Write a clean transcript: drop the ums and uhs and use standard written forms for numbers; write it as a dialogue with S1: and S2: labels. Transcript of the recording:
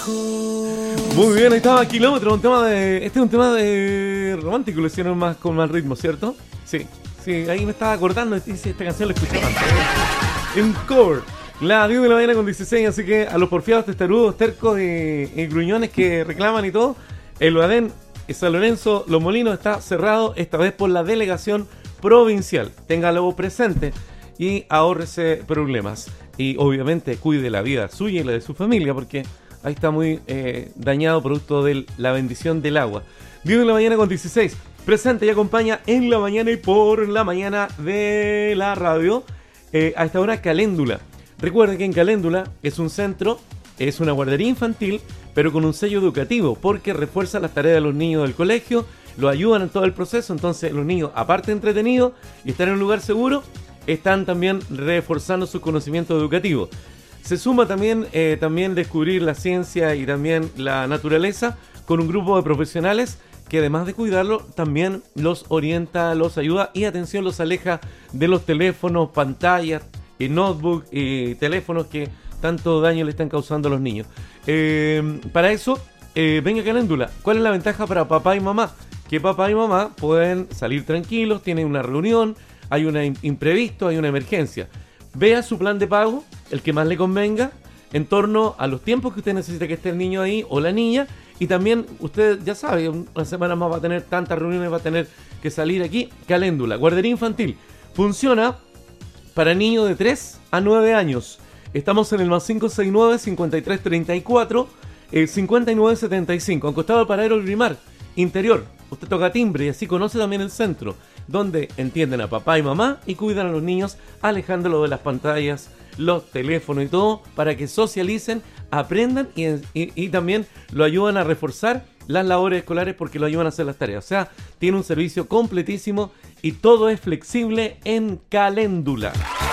S1: Muy bien, ahí estaba Kilómetro, este es un tema de romántico, lo hicieron más con más ritmo, ¿cierto? Sí, ahí me estaba acordando, esta canción la escuchaba antes. En cover, la 10 de la mañana con 16, así que a los porfiados, testarudos, tercos y gruñones que reclaman y todo, el UADEN San Lorenzo Los Molinos está cerrado, esta vez por la delegación provincial. Téngalo presente y ahórrese problemas. Y obviamente cuide la vida suya y la de su familia, porque ahí está muy dañado producto de la bendición del agua. 10 de la mañana con 16. Presente y acompaña en la mañana y por la mañana de la radio. A esta hora Caléndula. Recuerden que en Caléndula es un centro, es una guardería infantil, pero con un sello educativo, porque refuerza las tareas de los niños del colegio, lo ayudan en todo el proceso. Entonces los niños, aparte de entretenidos y estar en un lugar seguro, están también reforzando sus conocimientos educativos. Se suma también descubrir la ciencia y también la naturaleza con un grupo de profesionales que además de cuidarlo, también los orienta, los ayuda y atención, los aleja de los teléfonos, pantallas, notebook y teléfonos que tanto daño le están causando a los niños. Para eso, venga Caléndula. ¿Cuál es la ventaja para papá y mamá? Que papá y mamá pueden salir tranquilos, tienen una reunión, hay un imprevisto, hay una emergencia. Vea su plan de pago, el que más le convenga, en torno a los tiempos que usted necesita que esté el niño ahí o la niña. Y también, usted ya sabe, una semana más va a tener tantas reuniones, va a tener que salir aquí. Caléndula, guardería infantil. Funciona para niños de 3 a 9 años. Estamos en el más 569-5334-5975. Al costado del paradero del Grimar, interior. Usted toca timbre y así conoce también el centro, donde entienden a papá y mamá y cuidan a los niños, alejándolo de las pantallas, los teléfonos y todo, para que socialicen, aprendan y también lo ayudan a reforzar las labores escolares, porque lo ayudan a hacer las tareas. O sea, tiene un servicio completísimo y todo es flexible en Caléndula.